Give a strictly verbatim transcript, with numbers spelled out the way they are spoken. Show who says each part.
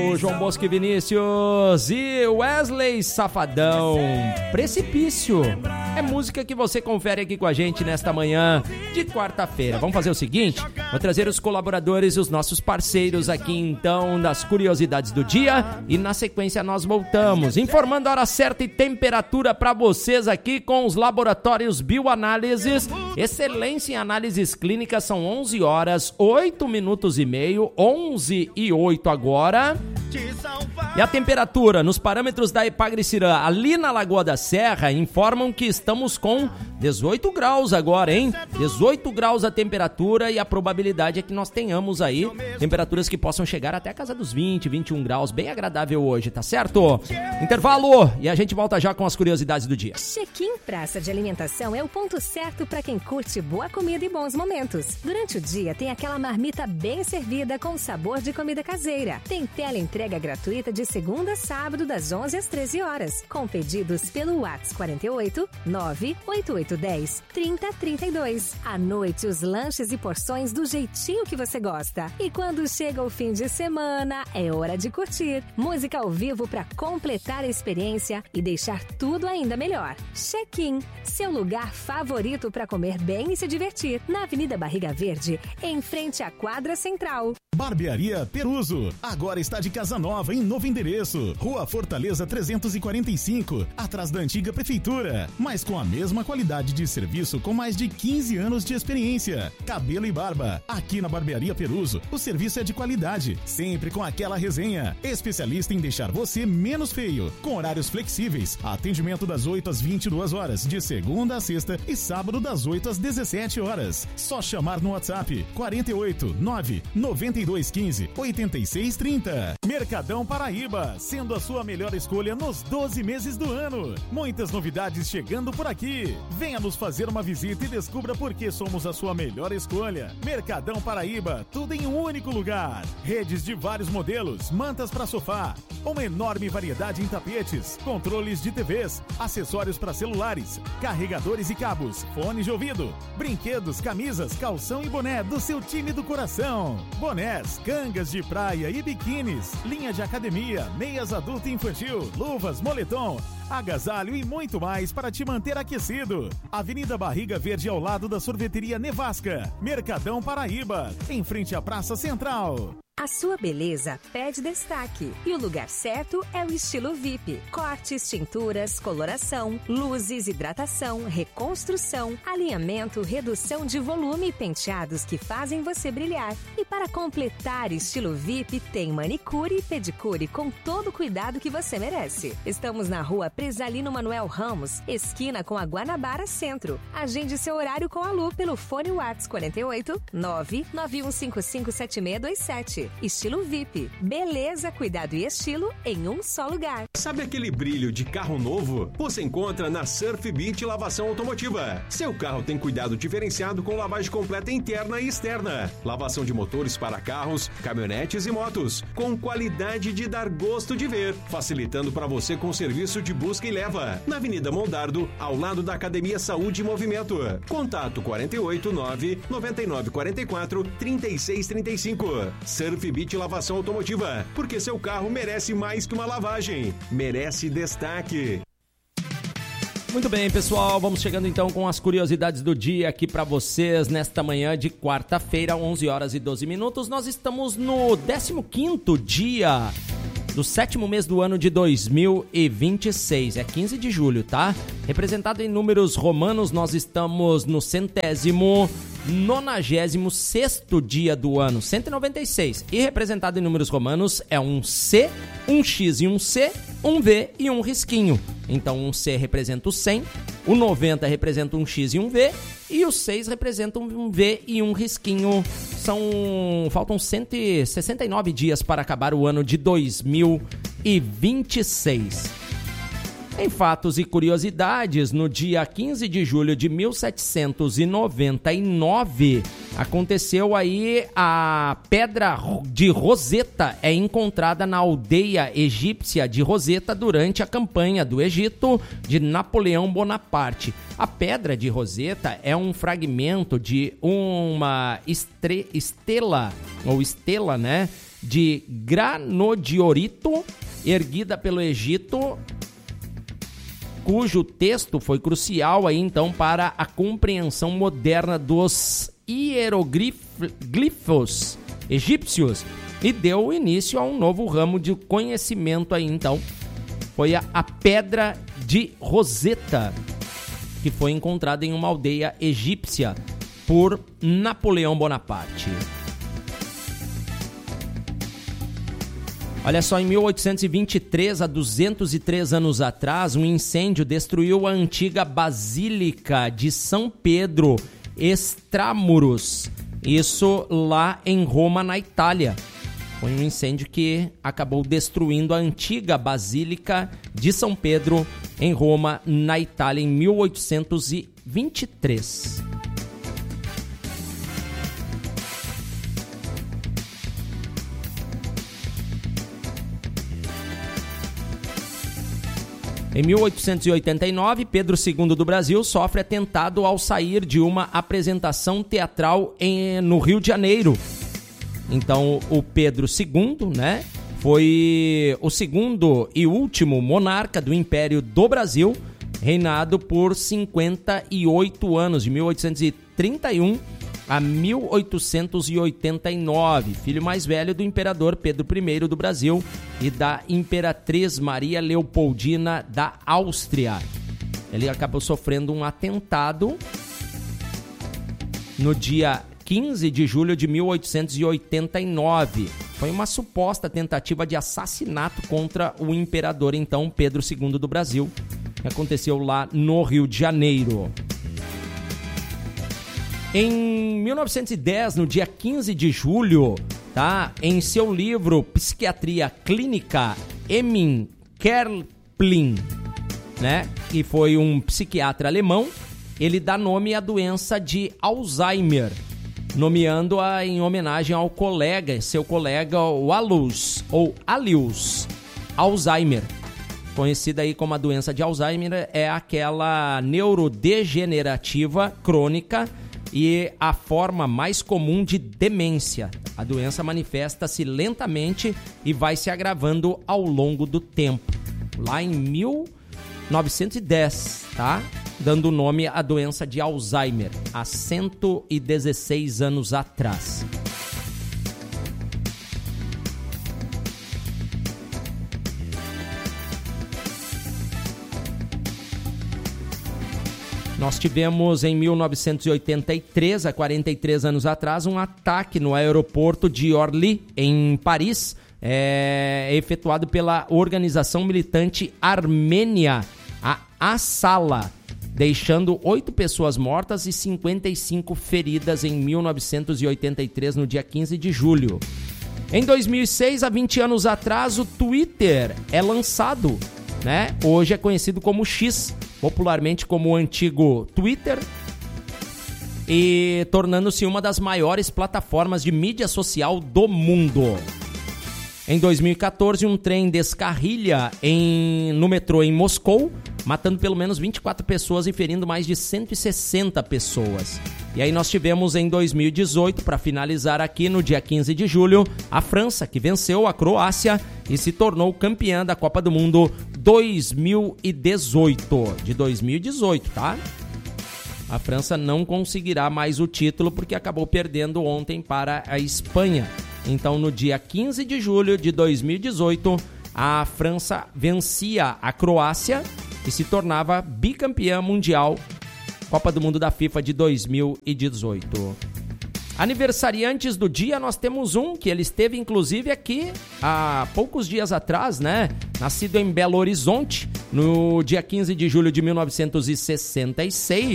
Speaker 1: O João Bosco e Vinícius e Wesley Safadão, Precipício. É música que você confere aqui com a gente nesta manhã de quarta-feira. Vamos fazer o seguinte, vou trazer os colaboradores e os nossos parceiros aqui então das curiosidades do dia e na sequência nós voltamos informando a hora certa e temperatura para vocês aqui com os laboratórios Bioanálises. Excelência em análises clínicas, são onze horas, oito minutos e meio, onze e oito agora. E a temperatura nos parâmetros da Epagre-Cirã, ali na Lagoa da Serra, informam que estamos com dezoito graus agora, hein? dezoito graus a temperatura e a probabilidade é que nós tenhamos aí temperaturas que possam chegar até a casa dos vinte, vinte e um graus, bem agradável hoje, tá certo? Intervalo e a gente volta já com as curiosidades do dia.
Speaker 2: Check-in Praça de Alimentação é o ponto certo para quem curte boa comida e bons momentos. Durante o dia tem aquela marmita bem servida com sabor de comida caseira. Tem tela entrega gratuita de segunda a sábado das onze às treze horas, com pedidos pelo WhatsApp quarenta e oito, nove oito oito um zero, trinta, trinta e dois. À noite, os lanches e porções do jeitinho que você gosta. E quando chega o fim de semana, é hora de curtir. Música ao vivo para completar a experiência e deixar tudo ainda melhor. Check-in, seu lugar favorito para comer bem e se divertir. Na Avenida Barriga Verde, em frente à quadra central.
Speaker 3: Barbearia Peruso, agora está de casa nova em novo endereço, Rua Fortaleza trezentos e quarenta e cinco, atrás da antiga prefeitura, mas com a mesma qualidade de serviço com mais de quinze anos de experiência. Cabelo e barba, aqui na Barbearia Peruso, o serviço é de qualidade, sempre com aquela resenha, especialista em deixar você menos feio, com horários flexíveis, atendimento das oito às vinte e duas horas, de segunda a sexta e sábado das oito às dezessete horas. Só chamar no WhatsApp quarenta e oito, nove, noventa e dois, quinze, oitenta e seis, trinta. Mercadão Paraíba, sendo a sua melhor escolha nos doze meses do ano. Muitas novidades chegando por aqui. Venha nos fazer uma visita e descubra por que somos a sua melhor escolha. Mercadão Paraíba, tudo em um único lugar. Redes de vários modelos, mantas para sofá, uma enorme variedade em tapetes, controles de T Vs, acessórios para celulares, carregadores e cabos, fones de ouvido, brinquedos, camisas, calção e boné do seu time do coração. Boné cangas de praia e biquínis, linha de academia, meias adulto e infantil, luvas, moletom, agasalho e muito mais para te manter aquecido. Avenida Barriga Verde ao lado da sorveteria Nevasca. Mercadão Paraíba, em frente à Praça Central.
Speaker 2: A sua beleza pede destaque e o lugar certo é o Estilo V I P. Cortes, tinturas, coloração, luzes, hidratação, reconstrução, alinhamento, redução de volume e penteados que fazem você brilhar. E para completar Estilo V I P, tem manicure e pedicure com todo o cuidado que você merece. Estamos na rua Presalino Manuel Ramos, esquina com a Guanabara Centro. Agende seu horário com a Lu pelo fone WhatsApp quarenta e oito, nove nove um cinco cinco sete seis dois sete. Estilo V I P. Beleza, cuidado e estilo em um só lugar.
Speaker 4: Sabe aquele brilho de carro novo? Você encontra na Surf Beach Lavação Automotiva. Seu carro tem cuidado diferenciado com lavagem completa interna e externa. Lavação de motores para carros, caminhonetes e motos. Com qualidade de dar gosto de ver. Facilitando para você com serviço de busca e leva. Na Avenida Mondardo, ao lado da Academia Saúde e Movimento. Contato quarenta e oito, nove, noventa e nove, quarenta e quatro, trinta e seis, trinta e cinco. Surf Beach Lavação Automotiva, porque seu carro merece mais que uma lavagem, merece destaque.
Speaker 1: Muito bem, pessoal, vamos chegando então com as curiosidades do dia aqui para vocês nesta manhã de quarta-feira, onze horas e doze minutos. Nós estamos no décimo quinto dia do sétimo mês do ano de dois mil e vinte e seis, é quinze de julho, tá? Representado em números romanos, nós estamos no centésimo nonagésimo sexto dia do ano, cento e noventa e seis. E representado em números romanos é um C, um X e um C, um V e um risquinho. Então um C representa o cem, o noventa representa um X e um V, e o seis representa um V e um risquinho. São, faltam cento e sessenta e nove dias para acabar o ano de dois mil e vinte e seis. Em fatos e curiosidades, no dia quinze de julho de mil setecentos e noventa e nove, aconteceu aí a pedra de Roseta, é encontrada na aldeia egípcia de Roseta durante a campanha do Egito de Napoleão Bonaparte. A pedra de Roseta é um fragmento de uma estre- estela, ou estela, né? de granodiorito, erguida pelo Egito, cujo texto foi crucial aí, então, para a compreensão moderna dos hieroglifos egípcios e deu início a um novo ramo de conhecimento aí, então. Foi a, a Pedra de Roseta, que foi encontrada em uma aldeia egípcia por Napoleão Bonaparte. Olha só, em mil oitocentos e vinte e três, há duzentos e três anos atrás, um incêndio destruiu a antiga Basílica de São Pedro Extramuros, isso lá em Roma, na Itália. Foi um incêndio que acabou destruindo a antiga Basílica de São Pedro em Roma, na Itália, em mil oitocentos e vinte e três. Em mil oitocentos e oitenta e nove, Pedro segundo do Brasil sofre atentado ao sair de uma apresentação teatral em, no Rio de Janeiro. Então, o Pedro segundo, né, foi o segundo e último monarca do Império do Brasil, reinado por cinquenta e oito anos, de mil oitocentos e trinta e um a mil oitocentos e oitenta e nove, filho mais velho do imperador Pedro primeiro do Brasil e da imperatriz Maria Leopoldina da Áustria. Ele acabou sofrendo um atentado no dia quinze de julho de mil oitocentos e oitenta e nove. Foi uma suposta tentativa de assassinato contra o imperador, então, Pedro segundo do Brasil, que aconteceu lá no Rio de Janeiro. Em mil novecentos e dez, no dia quinze de julho, tá? Em seu livro Psiquiatria Clínica, Emil Kerplin, né? Que foi um psiquiatra alemão, ele dá nome à doença de Alzheimer, nomeando-a em homenagem ao colega, seu colega, o Alois, ou Alois Alzheimer. Conhecida aí como a doença de Alzheimer, é aquela neurodegenerativa crônica e a forma mais comum de demência. A doença manifesta-se lentamente e vai se agravando ao longo do tempo. Lá em mil novecentos e dez, tá? Dando nome à doença de Alzheimer, há cento e dezesseis anos atrás. Nós tivemos em mil novecentos e oitenta e três, há quarenta e três anos atrás, um ataque no aeroporto de Orly, em Paris, é, efetuado pela organização militante armênia, a Asala, deixando oito pessoas mortas e cinquenta e cinco feridas em mil novecentos e oitenta e três, no dia quinze de julho. Em dois mil e seis, há vinte anos atrás, o Twitter é lançado, né? Hoje é conhecido como X, popularmente como o antigo Twitter, e tornando-se uma das maiores plataformas de mídia social do mundo. Em dois mil e quatorze, um trem descarrilha em, no metrô em Moscou, matando pelo menos vinte e quatro pessoas e ferindo mais de cento e sessenta pessoas. E aí nós tivemos em dois mil e dezoito, para finalizar aqui, no dia quinze de julho, a França, que venceu a Croácia e se tornou campeã da Copa do Mundo dois mil e dezoito. De dois mil e dezoito, tá? A França não conseguirá mais o título porque acabou perdendo ontem para a Espanha. Então, no dia quinze de julho de dois mil e dezoito, a França vencia a Croácia e se tornava bicampeã mundial Copa do Mundo da FIFA de dois mil e dezoito. Aniversariantes do dia, nós temos um que ele esteve inclusive aqui há poucos dias atrás, né? Nascido em Belo Horizonte, no dia quinze de julho de mil novecentos e sessenta e seis.